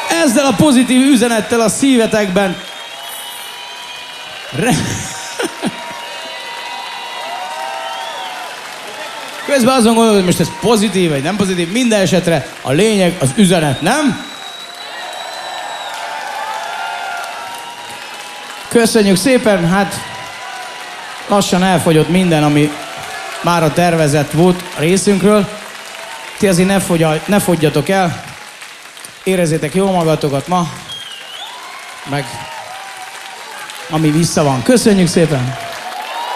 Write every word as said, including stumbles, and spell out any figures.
Ezzel a pozitív üzenettel a szívetekben. Re... Közben azon gondolod, hogy most ez pozitív, vagy nem pozitív. Minden esetre a lényeg az üzenet, nem? Köszönjük szépen, hát lassan elfogyott minden, ami már a tervezett volt a részünkről. Ti azért ne, fogyal, ne fogyjatok el, érezzétek jól magatokat ma, meg ami vissza van. Köszönjük szépen!